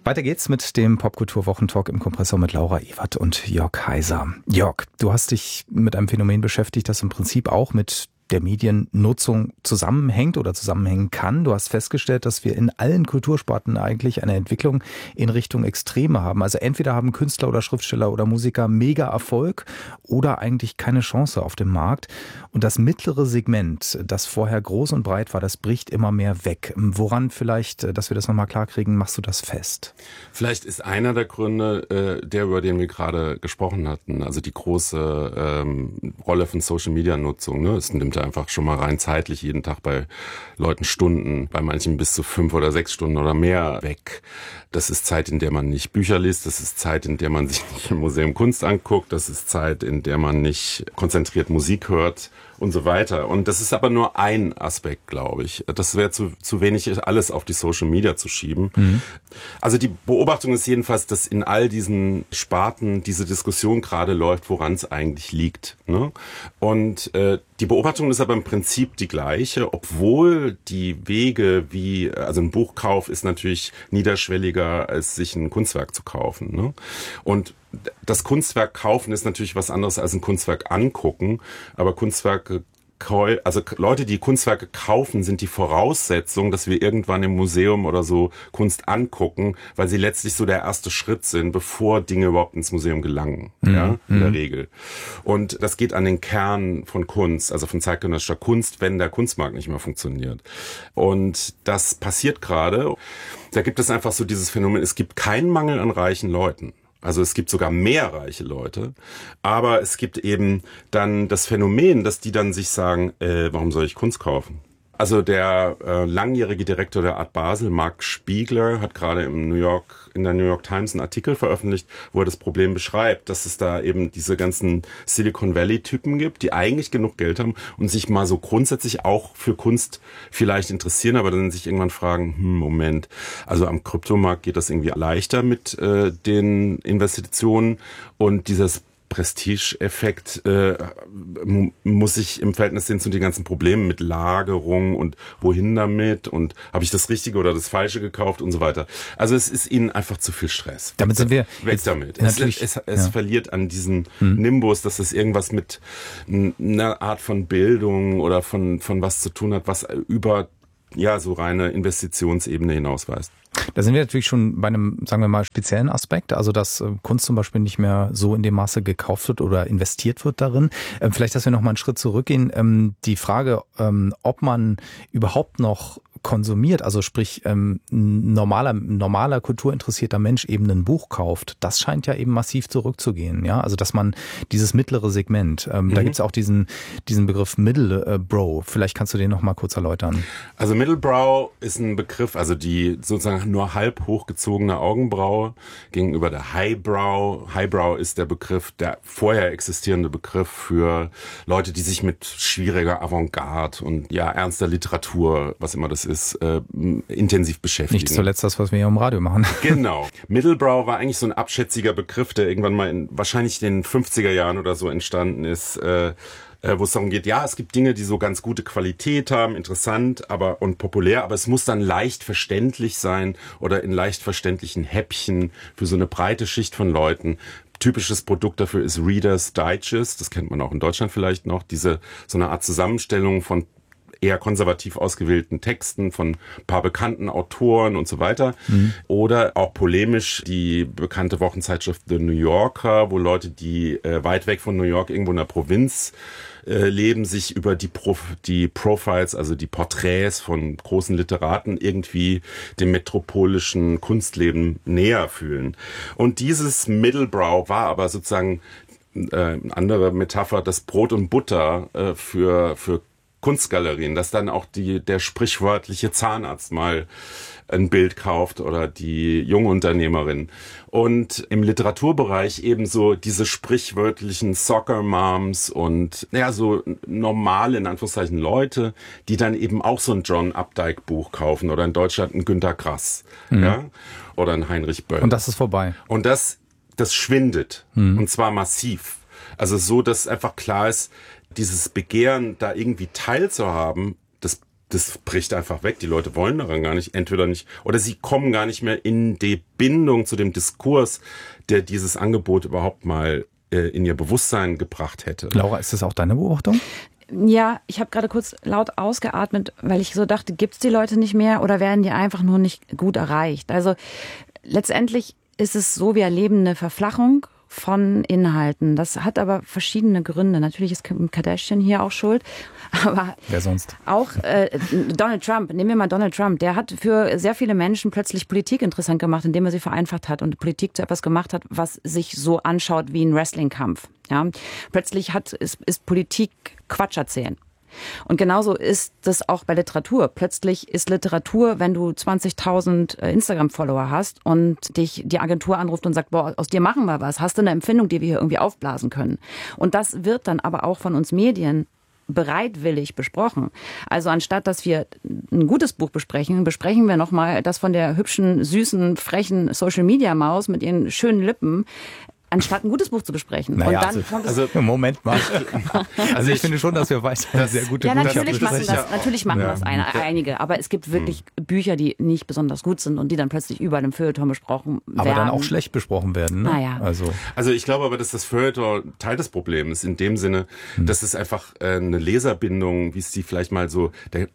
Weiter geht's mit dem Popkultur-Wochentalk im Kompressor mit Laura Ewert und Jörg Heiser. Jörg, du hast dich mit einem Phänomen beschäftigt, das im Prinzip auch mit der Mediennutzung zusammenhängt oder zusammenhängen kann. Du hast festgestellt, dass wir in allen Kultursparten eigentlich eine Entwicklung in Richtung Extreme haben. Also entweder haben Künstler oder Schriftsteller oder Musiker mega Erfolg oder eigentlich keine Chance auf dem Markt. Und das mittlere Segment, das vorher groß und breit war, das bricht immer mehr weg. Woran vielleicht, dass wir das nochmal klarkriegen, machst du das fest? Vielleicht ist einer der Gründe, der, über den wir gerade gesprochen hatten, also die große Rolle von Social-Media-Nutzung. Ne? Es nimmt einfach schon mal rein zeitlich jeden Tag bei Leuten Stunden, bei manchen bis zu 5 oder 6 Stunden oder mehr weg. Das ist Zeit, in der man nicht Bücher liest, das ist Zeit, in der man sich nicht im Museum Kunst anguckt, das ist Zeit, in der man nicht konzentriert Musik hört und so weiter. Und das ist aber nur ein Aspekt, glaube ich. Das wäre zu wenig, alles auf die Social Media zu schieben. Mhm. Also die Beobachtung ist jedenfalls, dass in all diesen Sparten diese Diskussion gerade läuft, woran es eigentlich liegt. Ne? Und die Beobachtung ist aber im Prinzip die gleiche, obwohl die Wege also ein Buchkauf ist natürlich niederschwelliger, als sich ein Kunstwerk zu kaufen. Ne? Und das Kunstwerk kaufen ist natürlich was anderes als ein Kunstwerk angucken, aber also Leute, die Kunstwerke kaufen, sind die Voraussetzung, dass wir irgendwann im Museum oder so Kunst angucken, weil sie letztlich so der erste Schritt sind, bevor Dinge überhaupt ins Museum gelangen, ja, in der Regel. Und das geht an den Kern von Kunst, also von zeitgenössischer Kunst, wenn der Kunstmarkt nicht mehr funktioniert. Und das passiert gerade. Da gibt es einfach so dieses Phänomen, es gibt keinen Mangel an reichen Leuten. Also es gibt sogar mehr reiche Leute, aber es gibt eben dann das Phänomen, dass die dann sich sagen, warum soll ich Kunst kaufen? Also der langjährige Direktor der Art Basel, Marc Spiegler, hat gerade in der New York Times einen Artikel veröffentlicht, wo er das Problem beschreibt, dass es da eben diese ganzen Silicon Valley-Typen gibt, die eigentlich genug Geld haben und sich mal so grundsätzlich auch für Kunst vielleicht interessieren, aber dann sich irgendwann fragen, Moment, also am Kryptomarkt geht das irgendwie leichter mit den Investitionen und dieses Prestige-Effekt muss ich im Verhältnis sehen zu den ganzen Problemen mit Lagerung und wohin damit und habe ich das Richtige oder das Falsche gekauft und so weiter. Also es ist ihnen einfach zu viel Stress. Damit sind wir weg damit. Es verliert an diesen Nimbus, dass es irgendwas mit einer Art von Bildung oder von was zu tun hat, was über so reine Investitionsebene hinausweist. Da sind wir natürlich schon bei einem, sagen wir mal, speziellen Aspekt, also dass Kunst zum Beispiel nicht mehr so in dem Maße gekauft wird oder investiert wird darin. Vielleicht, dass wir noch mal einen Schritt zurückgehen. Die Frage, ob man überhaupt noch konsumiert, also sprich normaler kulturinteressierter Mensch eben ein Buch kauft, das scheint ja eben massiv zurückzugehen, ja, also dass man dieses mittlere Segment, da gibt es auch diesen Begriff Middlebrow, vielleicht kannst du den noch mal kurz erläutern. Also Middlebrow ist ein Begriff, also die sozusagen nur halb hochgezogene Augenbraue gegenüber der Highbrow. Highbrow ist der Begriff, der vorher existierende Begriff für Leute, die sich mit schwieriger Avantgarde und ernster Literatur, was immer das ist, intensiv beschäftigen. Nicht zuletzt das, was wir hier im Radio machen. Genau. Middlebrow war eigentlich so ein abschätziger Begriff, der irgendwann mal in wahrscheinlich den 50er Jahren oder so entstanden ist, wo es darum geht, es gibt Dinge, die so ganz gute Qualität haben, interessant und populär, aber es muss dann leicht verständlich sein oder in leicht verständlichen Häppchen für so eine breite Schicht von Leuten. Typisches Produkt dafür ist Reader's Digest, das kennt man auch in Deutschland vielleicht noch, so eine Art Zusammenstellung von eher konservativ ausgewählten Texten von ein paar bekannten Autoren und so weiter. Oder auch polemisch die bekannte Wochenzeitschrift The New Yorker, wo Leute, die weit weg von New York irgendwo in der Provinz leben, sich über die Profiles, also die Porträts von großen Literaten irgendwie dem metropolischen Kunstleben näher fühlen. Und dieses Middlebrow war aber sozusagen andere Metapher, das Brot und Butter für Kunstgalerien, dass dann auch der sprichwörtliche Zahnarzt mal ein Bild kauft oder die Jungunternehmerin. Und im Literaturbereich ebenso diese sprichwörtlichen Soccer Moms und so normale, in Anführungszeichen, Leute, die dann eben auch so ein John Updike Buch kaufen oder in Deutschland ein Günter Grass, oder ein Heinrich Böll. Und das ist vorbei. Und das schwindet. Und zwar massiv. Also so, dass einfach klar ist, dieses Begehren, da irgendwie teilzuhaben, das das bricht einfach weg. Die Leute wollen daran gar nicht, entweder nicht, oder sie kommen gar nicht mehr in die Bindung zu dem Diskurs, der dieses Angebot überhaupt mal in ihr Bewusstsein gebracht hätte. Laura, ist das auch deine Beobachtung? Ja, ich habe gerade kurz laut ausgeatmet, weil ich so dachte, gibt's die Leute nicht mehr oder werden die einfach nur nicht gut erreicht? Also letztendlich ist es so, wir erleben eine Verflachung von Inhalten. Das hat aber verschiedene Gründe. Natürlich ist Kim Kardashian hier auch schuld. Aber wer sonst? Auch Donald Trump, nehmen wir mal Donald Trump, der hat für sehr viele Menschen plötzlich Politik interessant gemacht, indem er sie vereinfacht hat und Politik zu etwas gemacht hat, was sich so anschaut wie ein Wrestlingkampf. Ja? Plötzlich ist Politik Quatsch erzählen. Und genauso ist das auch bei Literatur. Plötzlich ist Literatur, wenn du 20.000 Instagram-Follower hast und dich die Agentur anruft und sagt, boah, aus dir machen wir was. Hast du eine Empfindung, die wir hier irgendwie aufblasen können? Und das wird dann aber auch von uns Medien bereitwillig besprochen. Also anstatt, dass wir ein gutes Buch besprechen, besprechen wir nochmal das von der hübschen, süßen, frechen Social-Media-Maus mit ihren schönen Lippen, anstatt ein gutes Buch zu besprechen. Naja, und dann Moment mal. Also ich finde schon, dass wir weiter sehr gute Bücher besprechen. Natürlich machen das einige, aber es gibt wirklich Bücher, die nicht besonders gut sind und die dann plötzlich überall im Feuilleton besprochen werden. Aber dann auch schlecht besprochen werden. Ne? Naja. Also ich glaube aber, dass das Feuilleton Teil des Problems ist, in dem Sinne, dass es einfach eine Leserbindung, wie es die vielleicht mal so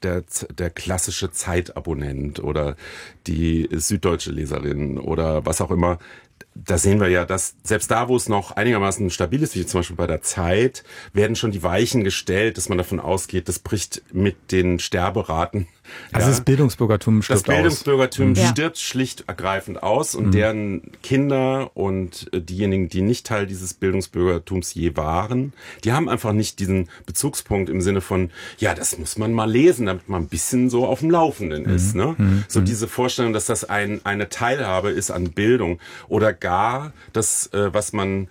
der klassische Zeitabonnent oder die süddeutsche Leserin oder was auch immer, da sehen wir ja, dass selbst da, wo es noch einigermaßen stabil ist, wie zum Beispiel bei der Zeit, werden schon die Weichen gestellt, dass man davon ausgeht, das bricht mit den Sterberaten. Also das Bildungsbürgertum stirbt aus. Das Bildungsbürgertum stirbt schlicht ergreifend aus und deren Kinder und diejenigen, die nicht Teil dieses Bildungsbürgertums je waren, die haben einfach nicht diesen Bezugspunkt im Sinne von, ja, das muss man mal lesen, damit man ein bisschen so auf dem Laufenden ist. Ne? So diese Vorstellung, dass das eine Teilhabe ist an Bildung oder gar das, was man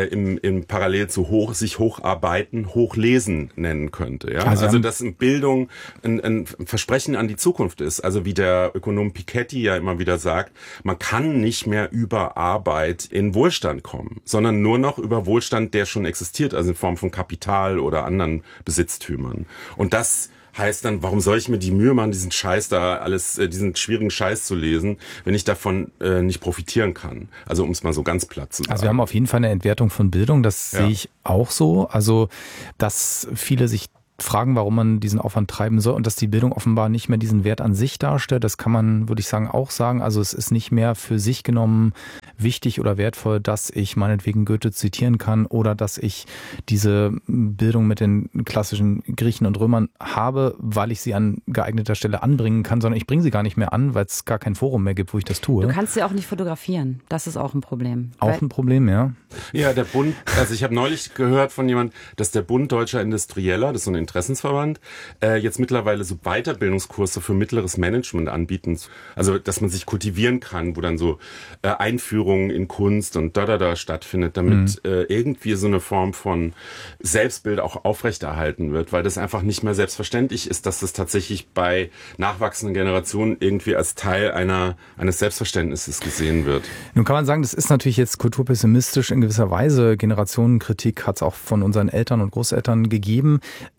im Parallel zu sich hocharbeiten, hochlesen nennen könnte. Ja? Also dass Bildung ein Versprechen an die Zukunft ist. Also wie der Ökonom Piketty ja immer wieder sagt, man kann nicht mehr über Arbeit in Wohlstand kommen, sondern nur noch über Wohlstand, der schon existiert, also in Form von Kapital oder anderen Besitztümern. Und das heißt dann, warum soll ich mir die Mühe machen, diesen Scheiß da alles, diesen schwierigen Scheiß zu lesen, wenn ich davon nicht profitieren kann? Also um es mal so ganz platt zu sagen. Also wir haben auf jeden Fall eine Entwertung von Bildung, das sehe ich auch so. Also dass viele sich fragen, warum man diesen Aufwand treiben soll und dass die Bildung offenbar nicht mehr diesen Wert an sich darstellt. Das kann man, würde ich sagen, auch sagen. Also es ist nicht mehr für sich genommen wichtig oder wertvoll, dass ich meinetwegen Goethe zitieren kann oder dass ich diese Bildung mit den klassischen Griechen und Römern habe, weil ich sie an geeigneter Stelle anbringen kann, sondern ich bringe sie gar nicht mehr an, weil es gar kein Forum mehr gibt, wo ich das tue. Du kannst sie auch nicht fotografieren. Das ist auch ein Problem. Auch ein Problem, ja. Ja, der Bund, also ich habe neulich gehört von jemandem, dass der Bund Deutscher Industrieller, das ist so ein Interessensverband, jetzt mittlerweile so Weiterbildungskurse für mittleres Management anbieten. Also, dass man sich kultivieren kann, wo dann so Einführungen in Kunst und da stattfindet, damit irgendwie so eine Form von Selbstbild auch aufrechterhalten wird, weil das einfach nicht mehr selbstverständlich ist, dass das tatsächlich bei nachwachsenden Generationen irgendwie als Teil eines Selbstverständnisses gesehen wird. Nun kann man sagen, das ist natürlich jetzt kulturpessimistisch in gewisser Weise. Generationenkritik hat es auch von unseren Eltern und Großeltern gegeben.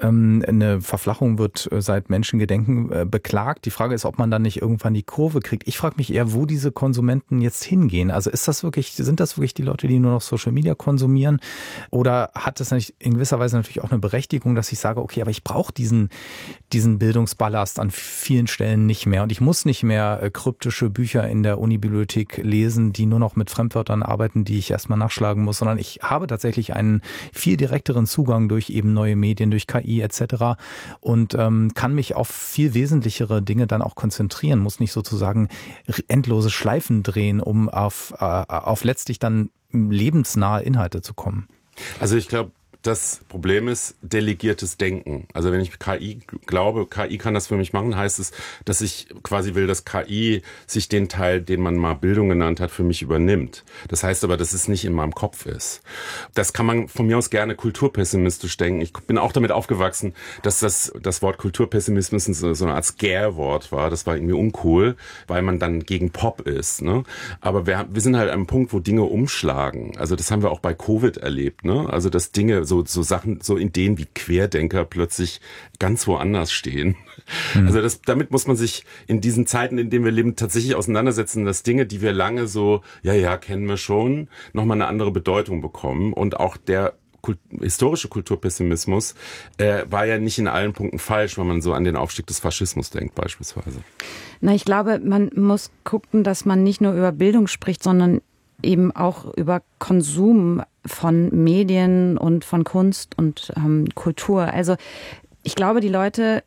Eine Verflachung wird seit Menschengedenken beklagt. Die Frage ist, ob man dann nicht irgendwann die Kurve kriegt. Ich frage mich eher, wo diese Konsumenten jetzt hingehen. Also sind das wirklich die Leute, die nur noch Social Media konsumieren? Oder hat das nicht in gewisser Weise natürlich auch eine Berechtigung, dass ich sage, okay, aber ich brauche diesen Bildungsballast an vielen Stellen nicht mehr. Und ich muss nicht mehr kryptische Bücher in der Unibibliothek lesen, die nur noch mit Fremdwörtern arbeiten, die ich erstmal nachschlagen muss, sondern ich habe tatsächlich einen viel direkteren Zugang durch eben neue Medien, durch KI etc. und kann mich auf viel wesentlichere Dinge dann auch konzentrieren, muss nicht sozusagen endlose Schleifen drehen, um auf letztlich dann lebensnahe Inhalte zu kommen. Also ich glaube, das Problem ist delegiertes Denken. Also wenn ich KI glaube, KI kann das für mich machen, heißt es, dass ich quasi will, dass KI sich den Teil, den man mal Bildung genannt hat, für mich übernimmt. Das heißt aber, dass es nicht in meinem Kopf ist. Das kann man von mir aus gerne kulturpessimistisch denken. Ich bin auch damit aufgewachsen, dass das Wort Kulturpessimismus so eine Art Scare-Wort war. Das war irgendwie uncool, weil man dann gegen Pop ist. Ne? Aber wir sind halt an einem Punkt, wo Dinge umschlagen. Also das haben wir auch bei Covid erlebt. Ne? Also dass Dinge so so Sachen, so Ideen wie Querdenker plötzlich ganz woanders stehen. Also damit muss man sich in diesen Zeiten, in denen wir leben, tatsächlich auseinandersetzen, dass Dinge, die wir lange so, ja, kennen wir schon, nochmal eine andere Bedeutung bekommen. Und auch der historische Kulturpessimismus war ja nicht in allen Punkten falsch, wenn man so an den Aufstieg des Faschismus denkt beispielsweise. Na, ich glaube, man muss gucken, dass man nicht nur über Bildung spricht, sondern eben auch über Konsum von Medien und von Kunst und Kultur. Also ich glaube, die Leute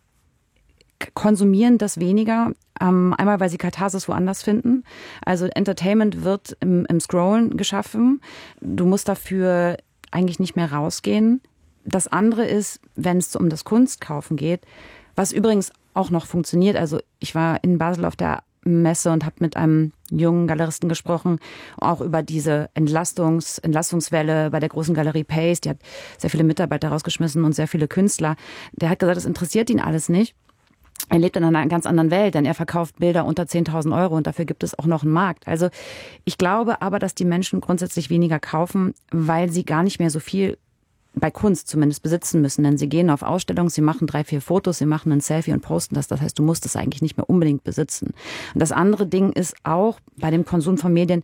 konsumieren das weniger. Einmal, weil sie Katharsis woanders finden. Also Entertainment wird im Scrollen geschaffen. Du musst dafür eigentlich nicht mehr rausgehen. Das andere ist, wenn es um das Kunstkaufen geht, was übrigens auch noch funktioniert. Also ich war in Basel auf der Messe und habe mit einem jungen Galeristen gesprochen, auch über diese Entlastungswelle bei der großen Galerie Pace. Die hat sehr viele Mitarbeiter rausgeschmissen und sehr viele Künstler. Der hat gesagt, das interessiert ihn alles nicht. Er lebt in einer ganz anderen Welt, denn er verkauft Bilder unter 10.000 € und dafür gibt es auch noch einen Markt. Also ich glaube aber, dass die Menschen grundsätzlich weniger kaufen, weil sie gar nicht mehr so viel bei Kunst zumindest besitzen müssen. Denn sie gehen auf Ausstellungen, sie machen 3, 4 Fotos, sie machen ein Selfie und posten das. Das heißt, du musst es eigentlich nicht mehr unbedingt besitzen. Und das andere Ding ist auch bei dem Konsum von Medien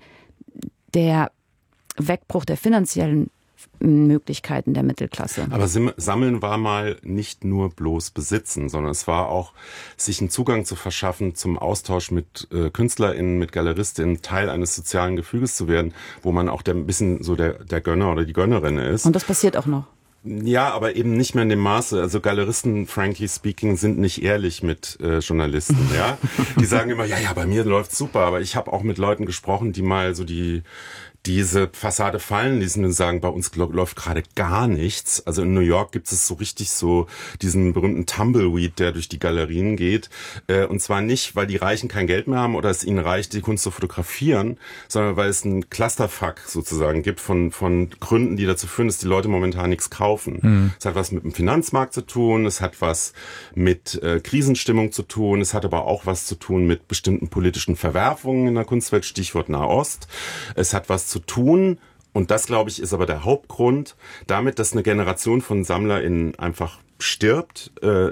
der Wegbruch der finanziellen Möglichkeiten der Mittelklasse. Aber Sammeln war mal nicht nur bloß Besitzen, sondern es war auch, sich einen Zugang zu verschaffen zum Austausch mit KünstlerInnen, mit GaleristInnen, Teil eines sozialen Gefüges zu werden, wo man auch ein bisschen so der Gönner oder die Gönnerin ist. Und das passiert auch noch. Ja, aber eben nicht mehr in dem Maße. Also Galeristen, frankly speaking, sind nicht ehrlich mit Journalisten. Ja, die sagen immer, ja, bei mir läuft's super. Aber ich habe auch mit Leuten gesprochen, die mal so diese Fassade fallen ließen und sagen, bei uns läuft gerade gar nichts. Also in New York gibt es so richtig so diesen berühmten Tumbleweed, der durch die Galerien geht. Und zwar nicht, weil die Reichen kein Geld mehr haben oder es ihnen reicht, die Kunst zu fotografieren, sondern weil es einen Clusterfuck sozusagen gibt von Gründen, die dazu führen, dass die Leute momentan nichts kaufen. Es hat was mit dem Finanzmarkt zu tun, es hat was mit Krisenstimmung zu tun, es hat aber auch was zu tun mit bestimmten politischen Verwerfungen in der Kunstwelt, Stichwort Nahost. Es hat was zu tun, und das, glaube ich, ist aber der Hauptgrund, damit, dass eine Generation von SammlerInnen einfach stirbt,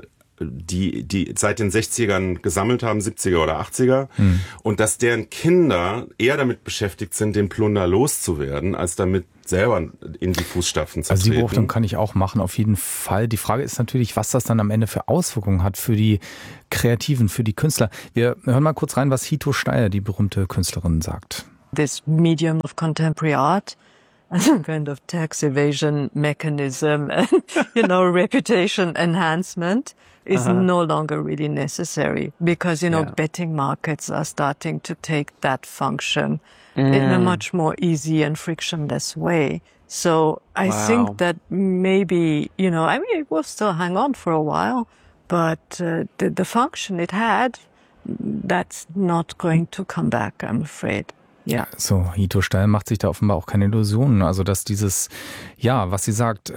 die seit den 60ern gesammelt haben, 70er oder 80er, und dass deren Kinder eher damit beschäftigt sind, den Plunder loszuwerden, als damit selber in die Fußstapfen zu treten. Also die Beobachtung kann ich auch machen, auf jeden Fall. Die Frage ist natürlich, was das dann am Ende für Auswirkungen hat für die Kreativen, für die Künstler. Wir hören mal kurz rein, was Hito Steyr, die berühmte Künstlerin, sagt. This medium of contemporary art as a kind of tax evasion mechanism and, reputation enhancement is no longer really necessary because, betting markets are starting to take that function in a much more easy and frictionless way. So I think that maybe, it will still hang on for a while, but the function it had, that's not going to come back, I'm afraid. Ja. So, Hito Steyr macht sich da offenbar auch keine Illusionen. Also, dass dieses, was sie sagt,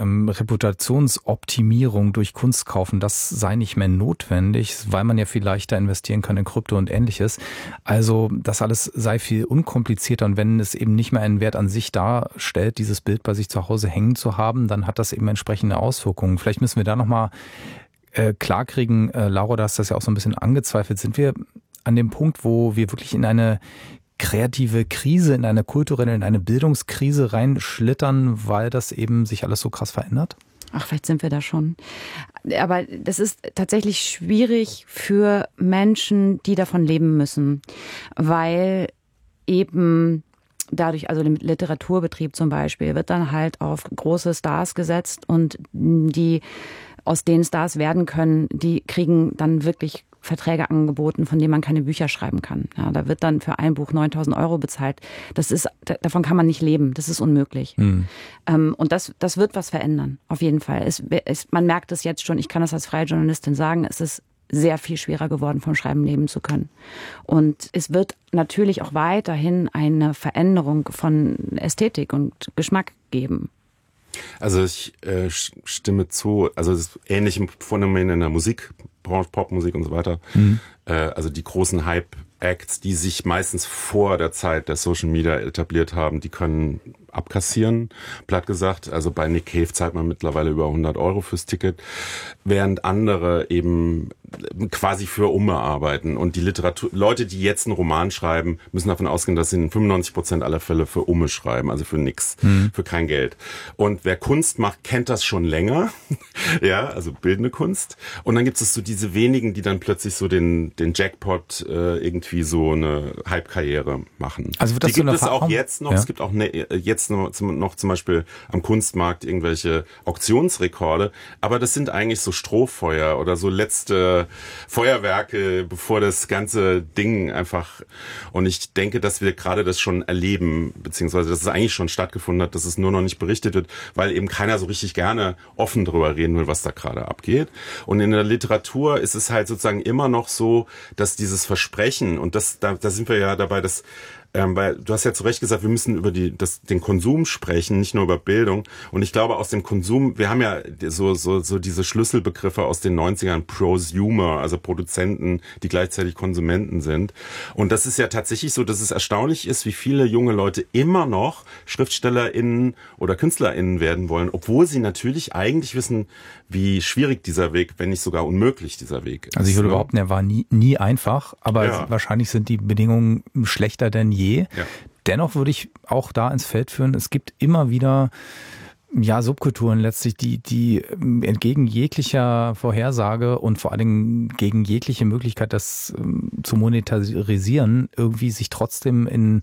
Reputationsoptimierung durch Kunst kaufen, das sei nicht mehr notwendig, weil man ja viel leichter investieren kann in Krypto und Ähnliches. Also, das alles sei viel unkomplizierter, und wenn es eben nicht mehr einen Wert an sich darstellt, dieses Bild bei sich zu Hause hängen zu haben, dann hat das eben entsprechende Auswirkungen. Vielleicht müssen wir da nochmal klarkriegen, Laura, du hast das ja auch so ein bisschen angezweifelt, sind wir an dem Punkt, wo wir wirklich in eine kreative Krise, in eine kulturelle, in eine Bildungskrise reinschlittern, weil das eben sich alles so krass verändert? Ach, vielleicht sind wir da schon. Aber das ist tatsächlich schwierig für Menschen, die davon leben müssen, weil eben dadurch, also der Literaturbetrieb zum Beispiel, wird dann halt auf große Stars gesetzt, und die aus denen Stars werden können, die kriegen dann wirklich Verträge angeboten, von denen man keine Bücher schreiben kann. Ja, da wird dann für ein Buch 9.000 € bezahlt. Davon kann man nicht leben. Das ist unmöglich. Und das wird was verändern. Auf jeden Fall. Man merkt es jetzt schon. Ich kann das als freie Journalistin sagen. Es ist sehr viel schwerer geworden, vom Schreiben leben zu können. Und es wird natürlich auch weiterhin eine Veränderung von Ästhetik und Geschmack geben. Also ich stimme zu. Also es ist ähnliche Phänomen in der Musikbranche, Popmusik und so weiter. Also die großen Hype-Acts, die sich meistens vor der Zeit der Social Media etabliert haben, die können abkassieren, platt gesagt. Also bei Nick Cave zahlt man mittlerweile über 100 € fürs Ticket, während andere eben quasi für Umme arbeiten. Und die Leute, die jetzt einen Roman schreiben, müssen davon ausgehen, dass sie in 95% aller Fälle für Umme schreiben, also für nix, für kein Geld. Und wer Kunst macht, kennt das schon länger. Ja, also bildende Kunst. Und dann gibt es so diese wenigen, die dann plötzlich so den Jackpot irgendwie so eine Halbkarriere machen. Also das die gibt es auch jetzt noch. Ja. Es gibt auch jetzt noch zum Beispiel am Kunstmarkt irgendwelche Auktionsrekorde. Aber das sind eigentlich so Strohfeuer oder so letzte Feuerwerke, bevor das ganze Ding einfach. Und ich denke, dass wir gerade das schon erleben, beziehungsweise dass es eigentlich schon stattgefunden hat, dass es nur noch nicht berichtet wird, weil eben keiner so richtig gerne offen drüber reden will, was da gerade abgeht. Und in der Literatur ist es halt sozusagen immer noch so, dass dieses Versprechen, und da sind wir ja dabei, dass weil du hast ja zu Recht gesagt, wir müssen über den Konsum sprechen, nicht nur über Bildung. Und ich glaube, aus dem Konsum, wir haben ja so diese Schlüsselbegriffe aus den 90ern, Prosumer, also Produzenten, die gleichzeitig Konsumenten sind. Und das ist ja tatsächlich so, dass es erstaunlich ist, wie viele junge Leute immer noch SchriftstellerInnen oder KünstlerInnen werden wollen, obwohl sie natürlich eigentlich wissen, wie schwierig dieser Weg, wenn nicht sogar unmöglich dieser Weg ist. Also ich würde behaupten, er war nie einfach, aber wahrscheinlich sind die Bedingungen schlechter denn je. Ja. Dennoch würde ich auch da ins Feld führen, es gibt immer wieder Subkulturen letztlich, die entgegen jeglicher Vorhersage und vor allen Dingen gegen jegliche Möglichkeit, das zu monetarisieren, irgendwie sich trotzdem in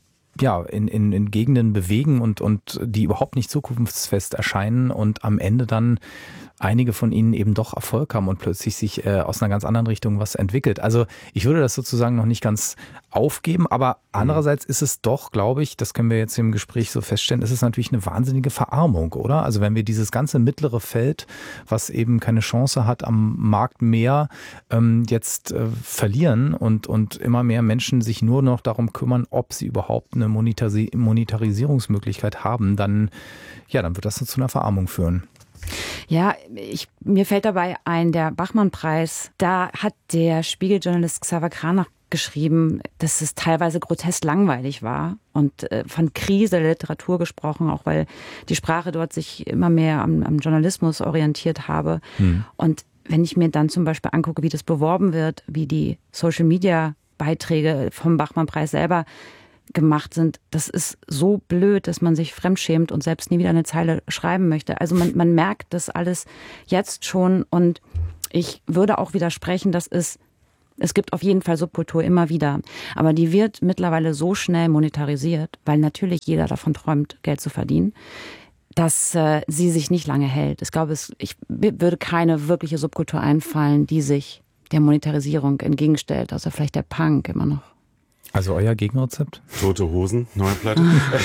Gegenden bewegen und die überhaupt nicht zukunftsfest erscheinen und am Ende dann einige von ihnen eben doch Erfolg haben und plötzlich sich aus einer ganz anderen Richtung was entwickelt. Also ich würde das sozusagen noch nicht ganz aufgeben, aber andererseits ist es doch, glaube ich, das können wir jetzt im Gespräch so feststellen, ist es natürlich eine wahnsinnige Verarmung, oder? Also wenn wir dieses ganze mittlere Feld, was eben keine Chance hat am Markt mehr, jetzt verlieren und immer mehr Menschen sich nur noch darum kümmern, ob sie überhaupt eine Monetarisierungsmöglichkeit haben, dann wird das zu einer Verarmung führen. Ja, mir fällt dabei ein, der Bachmann-Preis, da hat der Spiegeljournalist Xaver Kranach geschrieben, dass es teilweise grotesk langweilig war und von Krise der Literatur gesprochen, auch weil die Sprache dort sich immer mehr am Journalismus orientiert habe. Und wenn ich mir dann zum Beispiel angucke, wie das beworben wird, wie die Social-Media-Beiträge vom Bachmann-Preis selber gemacht sind, das ist so blöd, dass man sich fremdschämt und selbst nie wieder eine Zeile schreiben möchte. Also man merkt das alles jetzt schon und ich würde auch widersprechen, dass es gibt auf jeden Fall Subkultur immer wieder, aber die wird mittlerweile so schnell monetarisiert, weil natürlich jeder davon träumt, Geld zu verdienen, dass sie sich nicht lange hält. Ich glaube, ich würde keine wirkliche Subkultur einfallen, die sich der Monetarisierung entgegenstellt, außer vielleicht der Punk immer noch. Also euer Gegenrezept? Tote Hosen, neue Platte.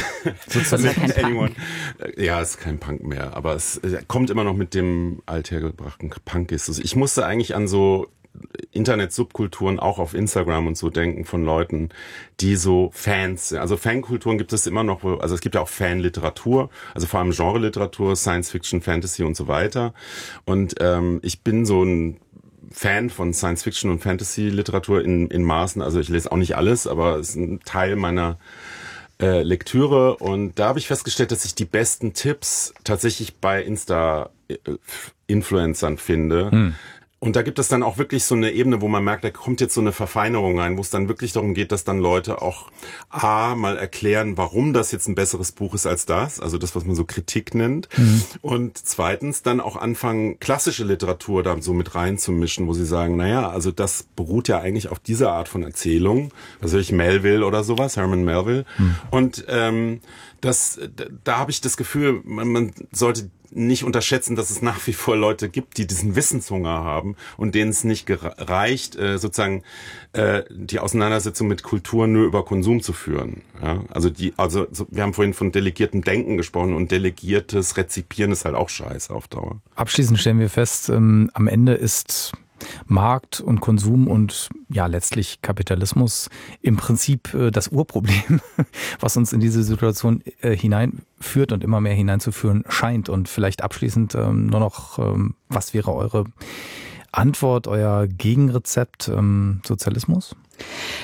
Ja, ist kein Punk mehr, aber es kommt immer noch mit dem althergebrachten Punk. Ich musste eigentlich an so Internet-Subkulturen auch auf Instagram und so denken von Leuten, die so Fans sind. Also Fankulturen gibt es immer noch, also es gibt ja auch Fanliteratur, also vor allem Genre-Literatur, Science-Fiction, Fantasy und so weiter. Und ich bin so ein Fan von Science-Fiction und Fantasy-Literatur in Maßen. Also ich lese auch nicht alles, aber es ist ein Teil meiner Lektüre. Und da habe ich festgestellt, dass ich die besten Tipps tatsächlich bei Insta-Influencern finde. Und da gibt es dann auch wirklich so eine Ebene, wo man merkt, da kommt jetzt so eine Verfeinerung rein, wo es dann wirklich darum geht, dass dann Leute auch mal erklären, warum das jetzt ein besseres Buch ist als das, also das, was man so Kritik nennt. Und zweitens dann auch anfangen, klassische Literatur da so mit reinzumischen, wo sie sagen, also das beruht ja eigentlich auf dieser Art von Erzählung, Melville oder sowas, Herman Melville. Und da habe ich das Gefühl, man sollte nicht unterschätzen, dass es nach wie vor Leute gibt, die diesen Wissenshunger haben und denen es nicht reicht, sozusagen die Auseinandersetzung mit Kultur nur über Konsum zu führen. Ja? Also wir haben vorhin von delegiertem Denken gesprochen und delegiertes Rezipieren ist halt auch scheiße auf Dauer. Abschließend stellen wir fest, am Ende ist Markt und Konsum und letztlich Kapitalismus im Prinzip das Urproblem, was uns in diese Situation hineinführt und immer mehr hineinzuführen scheint. Und vielleicht abschließend nur noch, was wäre eure Antwort, euer Gegenrezept, Sozialismus?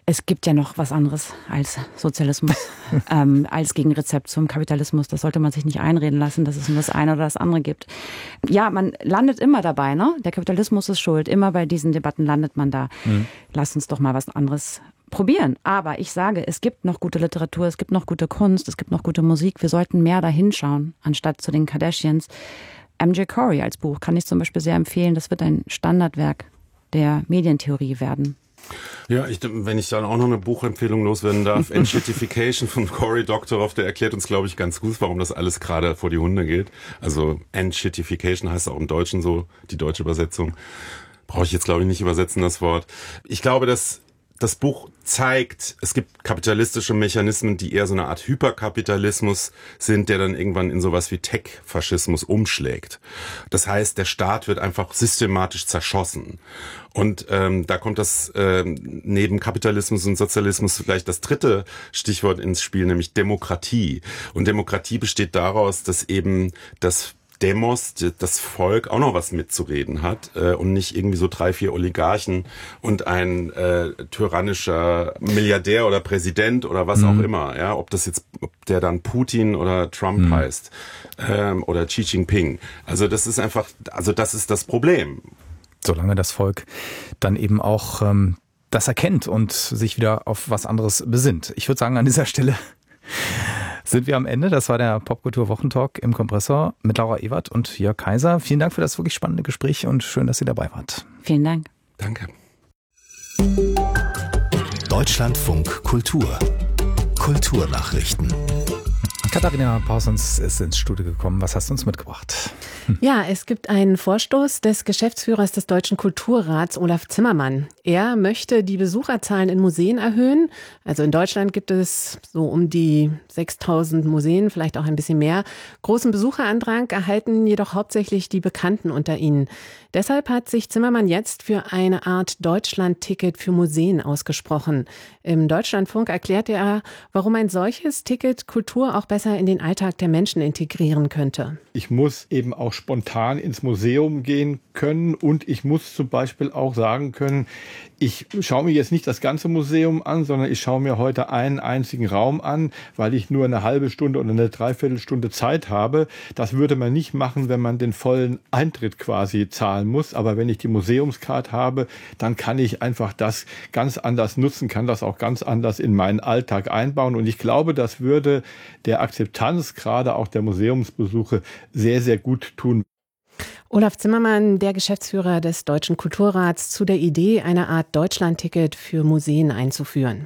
Es gibt ja noch was anderes als Sozialismus, als Gegenrezept zum Kapitalismus. Das sollte man sich nicht einreden lassen, dass es nur das eine oder das andere gibt. Ja, man landet immer dabei, ne? Der Kapitalismus ist schuld. Immer bei diesen Debatten landet man da. Lass uns doch mal was anderes probieren. Aber ich sage, es gibt noch gute Literatur, es gibt noch gute Kunst, es gibt noch gute Musik. Wir sollten mehr da hinschauen, anstatt zu den Kardashians. M.J. Corey als Buch kann ich zum Beispiel sehr empfehlen. Das wird ein Standardwerk der Medientheorie werden. Ja, wenn ich dann auch noch eine Buchempfehlung loswerden darf, Entshittification von Cory Doctorow, der erklärt uns, glaube ich, ganz gut, warum das alles gerade vor die Hunde geht. Also Entshittification heißt auch im Deutschen so, die deutsche Übersetzung. Brauche ich jetzt, glaube ich, nicht übersetzen, das Wort. Ich glaube, dass das Buch zeigt, es gibt kapitalistische Mechanismen, die eher so eine Art Hyperkapitalismus sind, der dann irgendwann in sowas wie Tech-Faschismus umschlägt. Das heißt, der Staat wird einfach systematisch zerschossen. Und da kommt das neben Kapitalismus und Sozialismus vielleicht das dritte Stichwort ins Spiel, nämlich Demokratie. Und Demokratie besteht daraus, dass eben das Demos, das Volk auch noch was mitzureden hat und nicht irgendwie so 3, 4 Oligarchen und ein tyrannischer Milliardär oder Präsident oder was auch immer, ja, ob der dann Putin oder Trump heißt oder Xi Jinping. Also das ist das Problem. Solange das Volk dann eben auch das erkennt und sich wieder auf was anderes besinnt. Ich würde sagen, an dieser Stelle sind wir am Ende. Das war der Popkultur-Wochentalk im Kompressor mit Laura Ewert und Jörg Kaiser. Vielen Dank für das wirklich spannende Gespräch und schön, dass ihr dabei wart. Vielen Dank. Danke. Deutschlandfunk Kultur. Kulturnachrichten. Katharina Pausens ist ins Studio gekommen. Was hast du uns mitgebracht? Ja, es gibt einen Vorstoß des Geschäftsführers des Deutschen Kulturrats, Olaf Zimmermann. Er möchte die Besucherzahlen in Museen erhöhen. Also in Deutschland gibt es so um die 6.000 Museen, vielleicht auch ein bisschen mehr. Großen Besucherandrang erhalten jedoch hauptsächlich die Bekannten unter ihnen. Deshalb hat sich Zimmermann jetzt für eine Art Deutschland-Ticket für Museen ausgesprochen. Im Deutschlandfunk erklärte er, warum ein solches Ticket Kultur auch besser in den Alltag der Menschen integrieren könnte. Ich muss eben auch spontan ins Museum gehen können und ich muss zum Beispiel auch sagen können, ich schaue mir jetzt nicht das ganze Museum an, sondern ich schaue mir heute einen einzigen Raum an, weil ich nur eine halbe Stunde oder eine Dreiviertelstunde Zeit habe. Das würde man nicht machen, wenn man den vollen Eintritt quasi zahlen muss. Aber wenn ich die Museumskarte habe, dann kann ich einfach das ganz anders nutzen, kann das auch ganz anders in meinen Alltag einbauen. Und ich glaube, das würde der Akzeptanz gerade auch der Museumsbesuche sehr, sehr gut tun. Olaf Zimmermann, der Geschäftsführer des Deutschen Kulturrats, zu der Idee, eine Art Deutschland-Ticket für Museen einzuführen.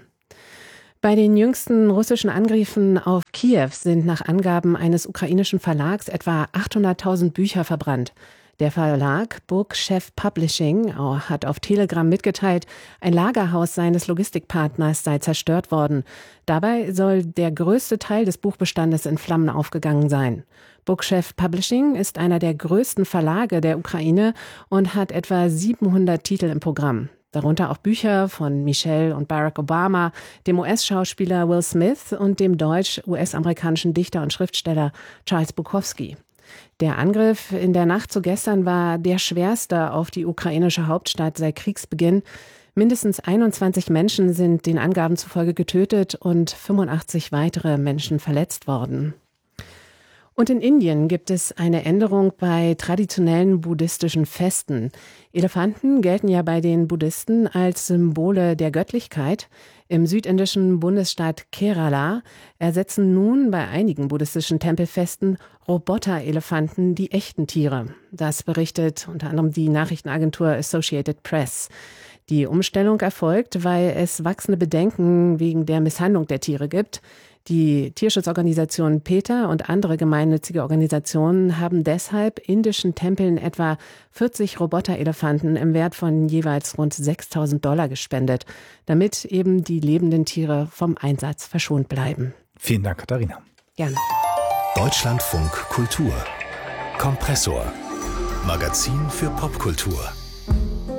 Bei den jüngsten russischen Angriffen auf Kiew sind nach Angaben eines ukrainischen Verlags etwa 800.000 Bücher verbrannt. Der Verlag Bookchef Publishing hat auf Telegram mitgeteilt, ein Lagerhaus seines Logistikpartners sei zerstört worden. Dabei soll der größte Teil des Buchbestandes in Flammen aufgegangen sein. Bookchef Publishing ist einer der größten Verlage der Ukraine und hat etwa 700 Titel im Programm. Darunter auch Bücher von Michelle und Barack Obama, dem US-Schauspieler Will Smith und dem deutsch-US-amerikanischen Dichter und Schriftsteller Charles Bukowski. Der Angriff in der Nacht zu gestern war der schwerste auf die ukrainische Hauptstadt seit Kriegsbeginn. Mindestens 21 Menschen sind den Angaben zufolge getötet und 85 weitere Menschen verletzt worden. Und in Indien gibt es eine Änderung bei traditionellen buddhistischen Festen. Elefanten gelten ja bei den Buddhisten als Symbole der Göttlichkeit. Im südindischen Bundesstaat Kerala ersetzen nun bei einigen buddhistischen Tempelfesten Roboter-Elefanten die echten Tiere. Das berichtet unter anderem die Nachrichtenagentur Associated Press. Die Umstellung erfolgt, weil es wachsende Bedenken wegen der Misshandlung der Tiere gibt. Die Tierschutzorganisation PETA und andere gemeinnützige Organisationen haben deshalb indischen Tempeln etwa 40 Roboterelefanten im Wert von jeweils rund $6.000 gespendet, damit eben die lebenden Tiere vom Einsatz verschont bleiben. Vielen Dank, Katharina. Gerne. Deutschlandfunk Kultur. Kompressor. Magazin für Popkultur.